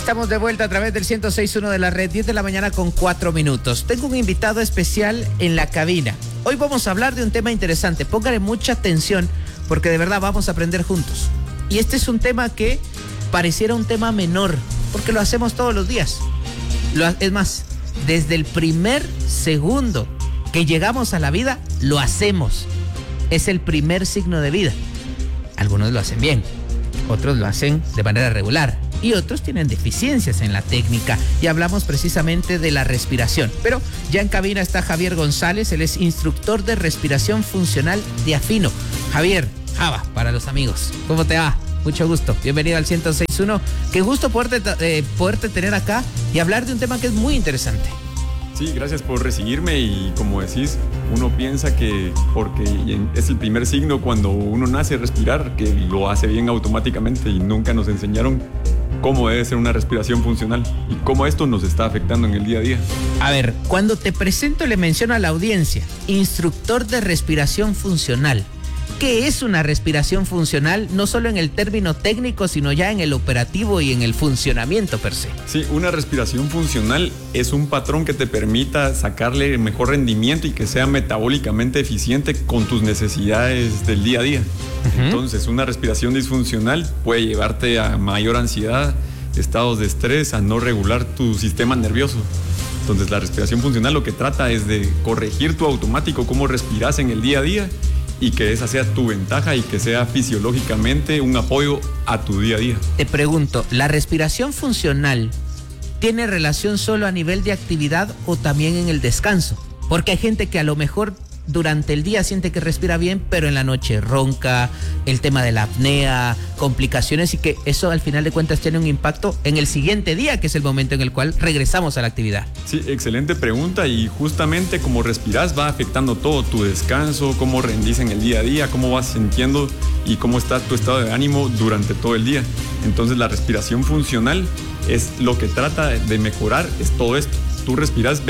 Estamos de vuelta a través del 106.1 de la red, 10 de la mañana con 4 minutos. Tengo un invitado especial en la cabina. Hoy vamos a hablar de un tema interesante. Póngale mucha atención porque de verdad vamos a aprender juntos. Y este es un tema que pareciera un tema menor porque lo hacemos todos los días. Es más, desde el primer segundo que llegamos a la vida, lo hacemos. Es el primer signo de vida. Algunos lo hacen bien, otros lo hacen de manera regular y otros tienen deficiencias en la técnica, y hablamos precisamente de la respiración. Pero ya en cabina está Javier González, él es instructor de respiración funcional de Afino. Javier, Java para los amigos, ¿cómo te va? Mucho gusto, bienvenido al 106.1. Qué gusto poderte tener acá y hablar de un tema que es muy interesante. Sí, gracias por recibirme, y como decís, uno piensa que porque es el primer signo cuando uno nace respirar, que lo hace bien automáticamente, y nunca nos enseñaron cómo debe ser una respiración funcional y cómo esto nos está afectando en el día a día. A ver, cuando te presento le menciono a la audiencia, instructor de respiración funcional. ¿Qué es una respiración funcional? No solo en el término técnico, sino ya en el operativo y en el funcionamiento per se. Sí, una respiración funcional es un patrón que te permita sacarle mejor rendimiento y que sea metabólicamente eficiente con tus necesidades del día a día. Entonces, una respiración disfuncional puede llevarte a mayor ansiedad, estados de estrés, a no regular tu sistema nervioso. Entonces, la respiración funcional lo que trata es de corregir tu automático, cómo respiras en el día a día, y que esa sea tu ventaja y que sea fisiológicamente un apoyo a tu día a día. Te pregunto, ¿la respiración funcional tiene relación solo a nivel de actividad o también en el descanso? Porque hay gente que a lo mejor durante el día siente que respira bien, pero en la noche ronca, el tema de la apnea, complicaciones, y que eso al final de cuentas tiene un impacto en el siguiente día, que es el momento en el cual regresamos a la actividad. Sí, excelente pregunta, y justamente como respiras va afectando todo, tu descanso, cómo rendís en el día a día, cómo vas sintiendo y cómo está tu estado de ánimo durante todo el día. Entonces, la respiración funcional es lo que trata de mejorar, es todo esto. Tú respiras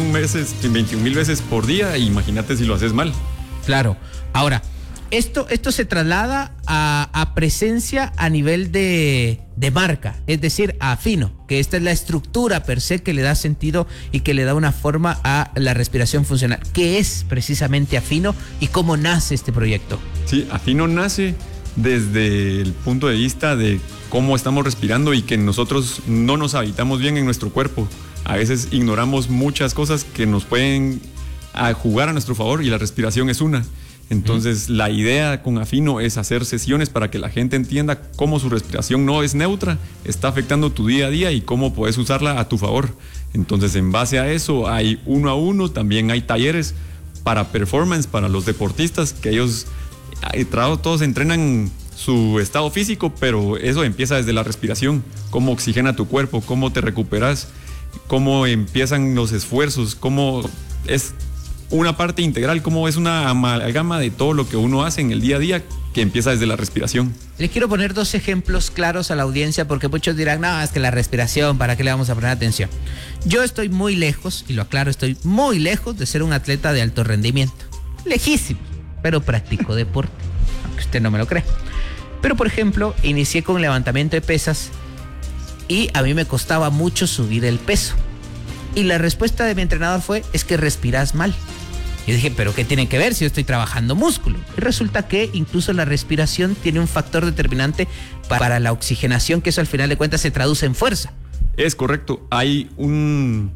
21.000 veces por día, e imagínate si lo haces mal. Claro. Ahora, esto se traslada a presencia a nivel de marca, es decir, a Afino, que esta es la estructura per se que le da sentido y que le da una forma a la respiración funcional. ¿Qué es precisamente Afino y cómo nace este proyecto? Sí, Afino nace desde el punto de vista de cómo estamos respirando y que nosotros no nos habitamos bien en nuestro cuerpo. A veces ignoramos muchas cosas que nos pueden jugar a nuestro favor, y la respiración es una. Entonces, la idea con Afino es hacer sesiones para que la gente entienda cómo su respiración no es neutra, está afectando tu día a día y cómo puedes usarla a tu favor. Entonces, en base a eso, hay 1 a 1, también hay talleres para performance, para los deportistas, que ellos todos entrenan su estado físico, pero eso empieza desde la respiración, cómo oxigena tu cuerpo, cómo te recuperas, cómo empiezan los esfuerzos, cómo es una parte integral, cómo es una amalgama de todo lo que uno hace en el día a día, que empieza desde la respiración. Les quiero poner 2 ejemplos claros a la audiencia, porque muchos dirán, no, es que la respiración, ¿para qué le vamos a poner atención? Yo estoy muy lejos, y lo aclaro, estoy muy lejos de ser un atleta de alto rendimiento. Lejísimo, pero practico deporte, aunque usted no me lo cree. Pero, por ejemplo, inicié con levantamiento de pesas y a mí me costaba mucho subir el peso. Y la respuesta de mi entrenador fue, es que respiras mal. Yo dije, ¿pero qué tiene que ver si yo estoy trabajando músculo? Y resulta que incluso la respiración tiene un factor determinante para la oxigenación, que eso al final de cuentas se traduce en fuerza. Es correcto. Hay un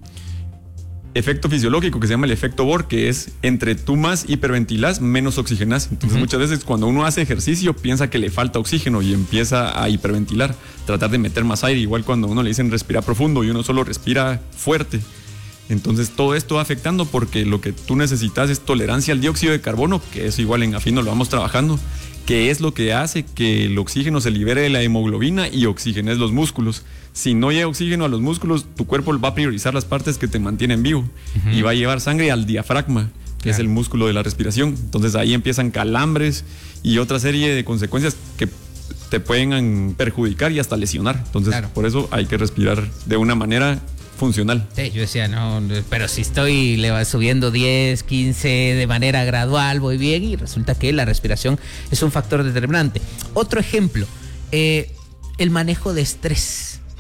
efecto fisiológico que se llama el efecto Bohr, que es entre tú más hiperventilás, menos oxigenás. Entonces, muchas veces cuando uno hace ejercicio piensa que le falta oxígeno y empieza a hiperventilar, tratar de meter más aire, igual cuando a uno le dicen respira profundo y uno solo respira fuerte. Entonces, todo esto va afectando, porque lo que tú necesitas es tolerancia al dióxido de carbono, que es igual en Afino lo vamos trabajando, que es lo que hace que el oxígeno se libere de la hemoglobina y oxigenes los músculos. Si no llega oxígeno a los músculos, tu cuerpo va a priorizar las partes que te mantienen vivo, y va a llevar sangre al diafragma, que es el músculo de la respiración. Entonces, ahí empiezan calambres y otra serie de consecuencias que te pueden perjudicar y hasta lesionar. Entonces, por eso hay que respirar de una manera funcional. Sí, yo decía, no, pero si estoy subiendo 10, 15 de manera gradual, voy bien, y resulta que la respiración es un factor determinante. Otro ejemplo, el manejo de estrés.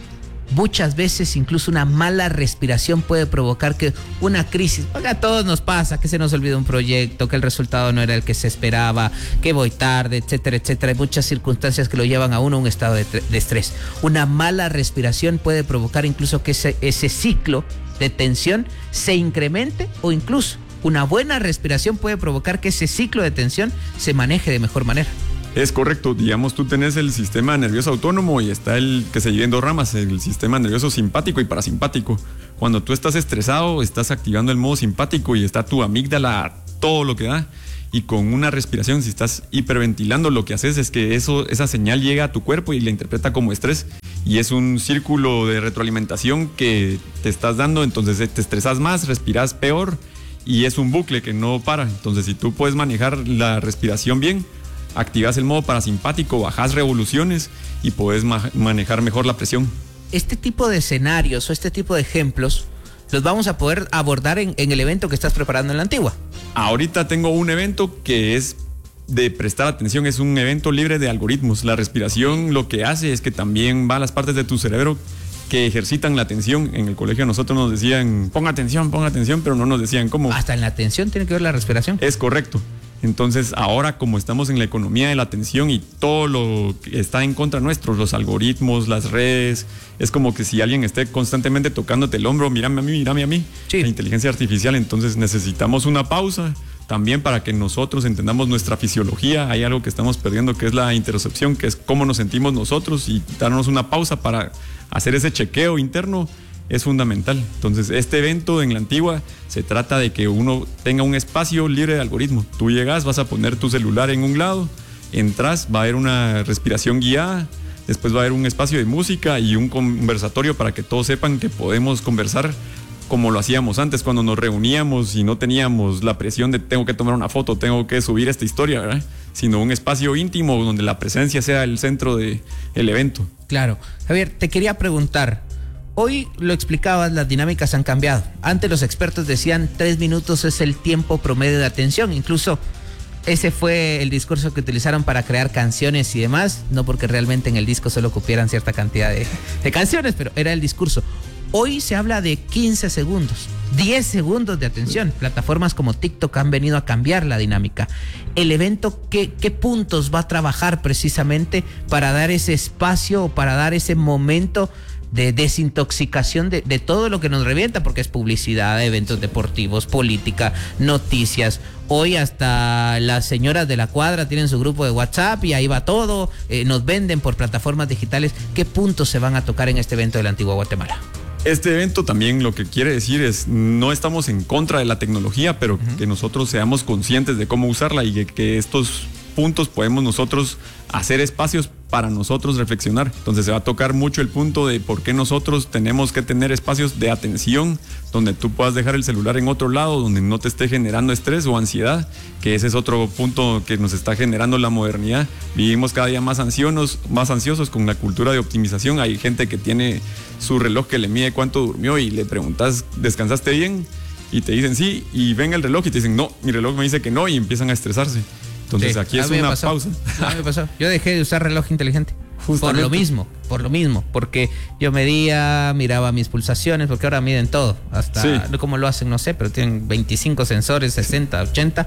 muchas veces incluso una mala respiración puede provocar que una crisis, porque a todos nos pasa, que se nos olvida un proyecto, que el resultado no era el que se esperaba, que voy tarde, etcétera, etcétera. Hay muchas circunstancias que lo llevan a uno a un estado de estrés. Una mala respiración puede provocar incluso que ese ciclo de tensión se incremente, o incluso una buena respiración puede provocar que ese ciclo de tensión se maneje de mejor manera. Es correcto, digamos, tú tenés el sistema nervioso autónomo y está el que se divide en dos ramas, el sistema nervioso simpático y parasimpático. Cuando tú estás estresado, estás activando el modo simpático y está tu amígdala a todo lo que da. Y con una respiración, si estás hiperventilando, lo que haces es que esa señal llega a tu cuerpo y la interpreta como estrés. Y es un círculo de retroalimentación que te estás dando, entonces te estresas más, respiras peor y es un bucle que no para. Entonces, si tú puedes manejar la respiración bien, activas el modo parasimpático, bajas revoluciones y puedes manejar mejor la presión. Este tipo de escenarios o este tipo de ejemplos los vamos a poder abordar en el evento que estás preparando en la Antigua. Ahorita tengo un evento que es de prestar atención, es un evento libre de algoritmos. La respiración lo que hace es que también va a las partes de tu cerebro que ejercitan la atención. En el colegio a nosotros nos decían, ponga atención, pero no nos decían cómo. Hasta en la atención tiene que ver la respiración. Es correcto. Entonces, ahora como estamos en la economía de la atención y todo lo que está en contra nuestro, los algoritmos, las redes, es como que si alguien esté constantemente tocándote el hombro, mírame a mí, sí. La inteligencia artificial, entonces necesitamos una pausa también para que nosotros entendamos nuestra fisiología. Hay algo que estamos perdiendo que es la interocepción, que es cómo nos sentimos nosotros, y darnos una pausa para hacer ese chequeo interno es fundamental. Entonces, este evento en la Antigua se trata de que uno tenga un espacio libre de algoritmo. Tú llegas, vas a poner tu celular en un lado, entras, va a haber una respiración guiada, después va a haber un espacio de música y un conversatorio para que todos sepan que podemos conversar como lo hacíamos antes, cuando nos reuníamos y no teníamos la presión de tengo que tomar una foto, tengo que subir esta historia, ¿verdad? Sino un espacio íntimo donde la presencia sea el centro del evento. Claro. Javier, te quería preguntar, hoy lo explicabas, las dinámicas han cambiado. Antes los expertos decían 3 minutos es el tiempo promedio de atención. Incluso ese fue el discurso que utilizaron para crear canciones y demás. No porque realmente en el disco solo cupieran cierta cantidad de canciones, pero era el discurso. Hoy se habla de 15 segundos, 10 segundos de atención. Plataformas como TikTok han venido a cambiar la dinámica. El evento, ¿qué puntos va a trabajar precisamente para dar ese espacio o para dar ese momento de desintoxicación de todo lo que nos revienta? Porque es publicidad, eventos deportivos, política, noticias. Hoy hasta las señoras de la cuadra tienen su grupo de WhatsApp y ahí va todo. Nos venden por plataformas digitales. ¿Qué puntos se van a tocar en este evento de la Antigua Guatemala? Este evento también lo que quiere decir es, no estamos en contra de la tecnología, pero que nosotros seamos conscientes de cómo usarla y que estos puntos podemos nosotros hacer espacios para nosotros reflexionar. Entonces se va a tocar mucho el punto de por qué nosotros tenemos que tener espacios de atención donde tú puedas dejar el celular en otro lado, donde no te esté generando estrés o ansiedad, que ese es otro punto que nos está generando la modernidad. Vivimos cada día más ansiosos con la cultura de optimización. Hay gente que tiene su reloj que le mide cuánto durmió y le preguntas, ¿descansaste bien? Y te dicen sí, y ven el reloj y te dicen no, mi reloj me dice que no, y empiezan a estresarse. Entonces sí, aquí es una pausa. A mí me pasó. Yo dejé de usar reloj inteligente. Por lo mismo, porque yo miraba mis pulsaciones, porque ahora miden todo, hasta cómo lo hacen, no sé, pero tienen 25 sensores, 60, 80,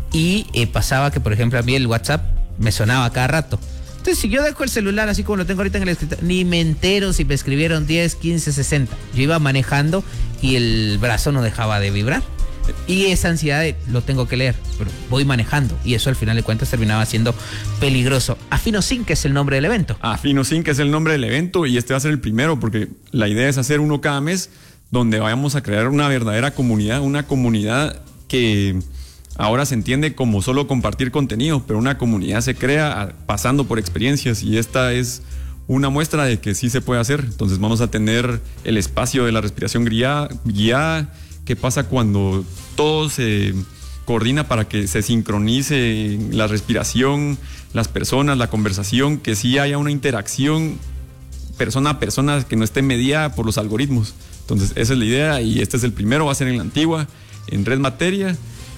y pasaba que, por ejemplo, a mí el WhatsApp me sonaba cada rato. Entonces, si yo dejo el celular así como lo tengo ahorita en el escritorio, ni me entero si me escribieron 10, 15, 60. Yo iba manejando y el brazo no dejaba de vibrar. Y esa ansiedad de lo tengo que leer, pero voy manejando, y eso al final de cuentas terminaba siendo peligroso. Afinosync es el nombre del evento. Afinosync es el nombre del evento, y este va a ser el primero, porque la idea es hacer uno cada mes, donde vayamos a crear una verdadera comunidad, una comunidad que ahora se entiende como solo compartir contenido, pero una comunidad se crea pasando por experiencias, y esta es una muestra de que sí se puede hacer. Entonces vamos a tener el espacio de la respiración guiada. ¿Qué pasa cuando todo se coordina para que se sincronice la respiración, las personas, la conversación, que sí haya una interacción persona a persona que no esté mediada por los algoritmos? Entonces esa es la idea, y este es el primero, va a ser en la Antigua, en Red Materia,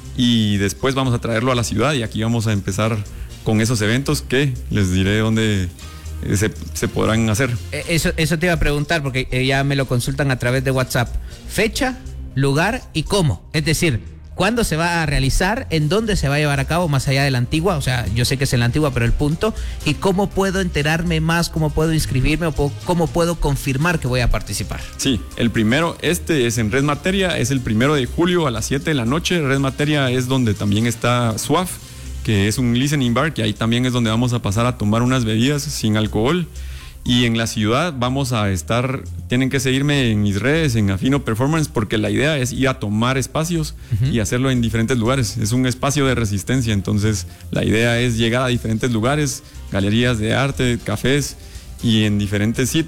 y después vamos a traerlo a la ciudad, y aquí vamos a empezar con esos eventos que les diré dónde se podrán hacer. Eso te iba a preguntar, porque ya me lo consultan a través de WhatsApp. Fecha, lugar y cómo. Es decir, ¿cuándo se va a realizar? ¿En dónde se va a llevar a cabo? Más allá de la Antigua, o sea, yo sé que es en la Antigua, pero el punto. ¿Y cómo puedo enterarme más? ¿Cómo puedo inscribirme? ¿O cómo puedo confirmar que voy a participar? Sí, el primero, es en Red Materia, es el 1 de julio a las 7 de la noche. Red Materia es donde también está SWAF, que es un listening bar, que ahí también es donde vamos a pasar a tomar unas bebidas sin alcohol. Y en la ciudad vamos a estar, tienen que seguirme en mis redes, en Afino Performance, porque la idea es ir a tomar espacios y hacerlo en diferentes lugares. Es un espacio de resistencia, entonces la idea es llegar a diferentes lugares, galerías de arte, cafés, y en diferentes